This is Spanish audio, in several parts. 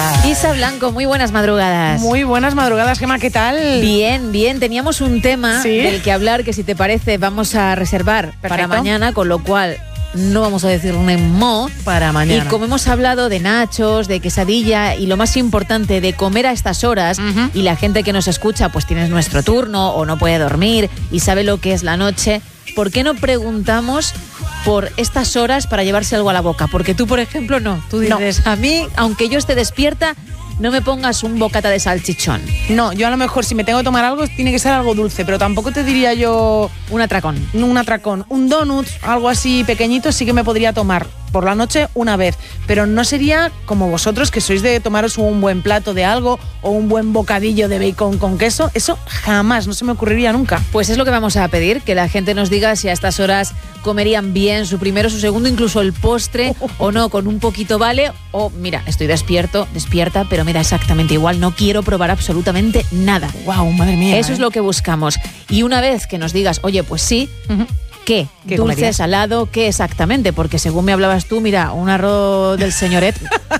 Isa Blanco, muy buenas madrugadas. Muy buenas madrugadas, Gemma, ¿qué tal? Bien, bien. Teníamos un tema del que hablar que, si te parece, vamos a reservar para mañana, con lo cual no vamos a decir mo para mañana. Y como hemos hablado de nachos, de quesadilla y lo más importante, de comer a estas horas, y la gente que nos escucha pues tiene nuestro turno o no puede dormir y sabe lo que es la noche, ¿por qué no preguntamos por estas horas para llevarse algo a la boca? Porque tú, por ejemplo, no. Tú dices, a mí, aunque yo esté despierta, no me pongas un bocata de salchichón. No, yo a lo mejor si me tengo que tomar algo tiene que ser algo dulce, pero tampoco te diría yo... Un atracón. Un atracón. Un donut, algo así pequeñito, sí que me podría tomar por la noche una vez, pero no sería como vosotros, que sois de tomaros un buen plato de algo o un buen bocadillo de bacon con queso. Eso jamás, no se me ocurriría nunca. Pues es lo que vamos a pedir, que la gente nos diga si a estas horas comerían bien su primero, su segundo, incluso el postre, o no, con un poquito vale, o mira, estoy despierta, pero me da exactamente igual, no quiero probar absolutamente nada. Wow, madre mía. Eso es lo que buscamos. Y una vez que nos digas, oye, pues sí, ¿qué? ¿Dulce, comerías? Salado? ¿Qué exactamente? Porque según me hablabas tú, mira, un arroz del señoret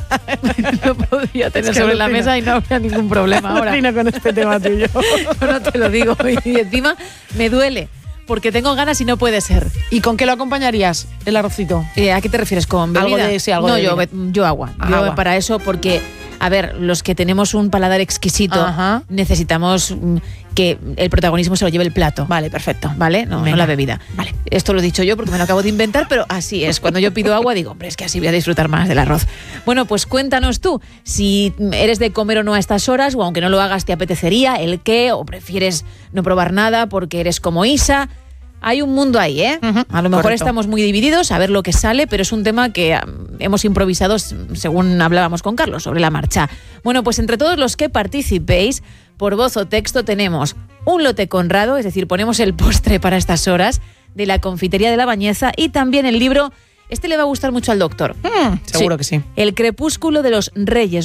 lo podría tener sobre la mesa y no habría ningún problema ahora. Alucino con este tema tuyo. Yo no te lo digo. Y encima me duele, porque tengo ganas y no puede ser. ¿Y con qué lo acompañarías, el arrocito? ¿A qué te refieres? ¿Con bebida? Algo de yo agua. Yo para eso, porque... A ver, los que tenemos un paladar exquisito, necesitamos que el protagonismo se lo lleve el plato. Vale, perfecto. ¿Vale? No la bebida. Vale. Esto lo he dicho yo porque me lo acabo de inventar, pero así es. Cuando yo pido agua digo, hombre, es que así voy a disfrutar más del arroz. Bueno, pues cuéntanos tú, si eres de comer o no a estas horas, o aunque no lo hagas te apetecería, el qué, o prefieres no probar nada porque eres como Isa. Hay un mundo ahí, ¿eh? A lo mejor estamos muy divididos, a ver lo que sale, pero es un tema que hemos improvisado según hablábamos con Carlos sobre la marcha. Bueno, pues entre todos los que participéis, por voz o texto, tenemos un lote Conrado, es decir, ponemos el postre para estas horas, de la confitería de La Bañeza, y también el libro, este le va a gustar mucho al doctor. Seguro que sí. El crepúsculo de los reyes.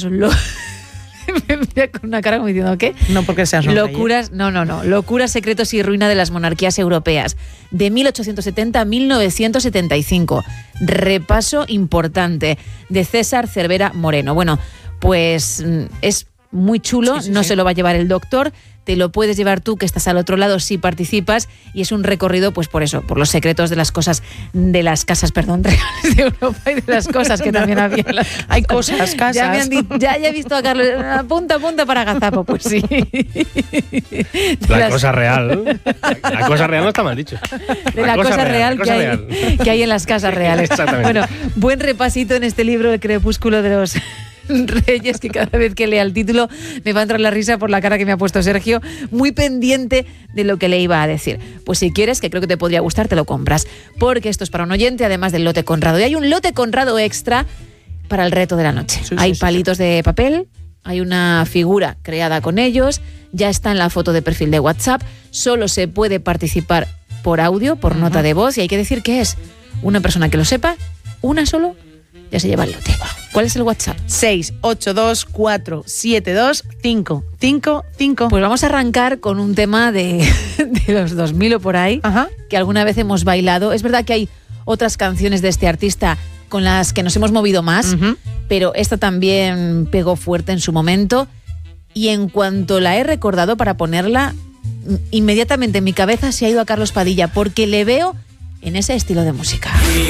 Me mira con una cara como diciendo, ¿qué? No porque seas locuras, no. Locuras, secretos y ruina de las monarquías europeas. De 1870 a 1975. Repaso importante. De César Cervera Moreno. Bueno, pues es muy chulo, sí. Se lo va a llevar el doctor, te lo puedes llevar tú, que estás al otro lado, si participas, y es un recorrido, pues por eso, por los secretos de las cosas, de las casas, reales de Europa, y de las cosas que también había. Hay cosas, casas. Ya me han dicho, ya he visto a Carlos, apunta para Gazapo, pues sí. Cosa real. La cosa real no está mal dicho. De la cosa real que hay en las casas reales. Exactamente. Bueno, buen repasito en este libro, El crepúsculo de los reyes, que cada vez que lea el título me va a entrar la risa por la cara que me ha puesto Sergio, muy pendiente de lo que le iba a decir. Pues si quieres, que creo que te podría gustar, te lo compras, porque esto es para un oyente, además del lote Conrado. Y hay un lote Conrado extra para el reto de la noche. Hay palitos de papel, hay una figura creada con ellos, ya está en la foto de perfil de WhatsApp, solo se puede participar por audio, por nota de voz, y hay que decir que es una persona que lo sepa, una solo, ya se lleva el lote. ¿Cuál es el WhatsApp? 682472555. Pues vamos a arrancar con un tema de los 2000 o por ahí, que alguna vez hemos bailado. Es verdad que hay otras canciones de este artista con las que nos hemos movido más, pero esta también pegó fuerte en su momento, y en cuanto la he recordado para ponerla, inmediatamente en mi cabeza se ha ido a Carlos Padilla, porque le veo en ese estilo de música.